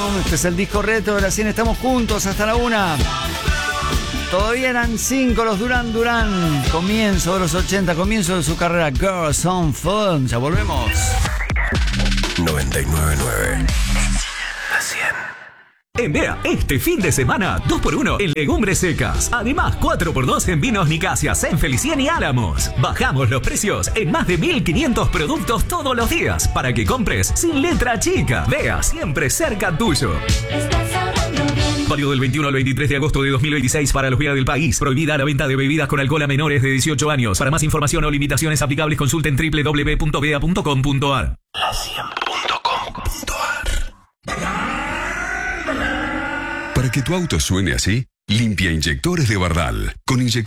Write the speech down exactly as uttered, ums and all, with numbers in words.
Este es el disco retro de la cien. Estamos juntos hasta la una. Todavía eran cinco los Duran Duran. Comienzo de los ochenta, comienzo de su carrera. Girls on Fun. Ya volvemos. noventa y nueve punto nueve. La cien. En Bea, este fin de semana, dos por uno en legumbres secas. Además, cuatro por dos en vinos Nicasia, San Felicien y Álamos. Bajamos los precios en más de mil quinientos productos todos los días para que compres sin letra chica. Bea, siempre cerca tuyo. Válido del veintiuno al veintitrés de agosto de dos mil veintiséis para los Bea del país. Prohibida la venta de bebidas con alcohol a menores de dieciocho años. Para más información o limitaciones aplicables, consulten doble u doble u doble u punto bea punto com punto a r. La cien punto com punto a r. Para que tu auto suene así, limpia inyectores de Bardal. Con inyectores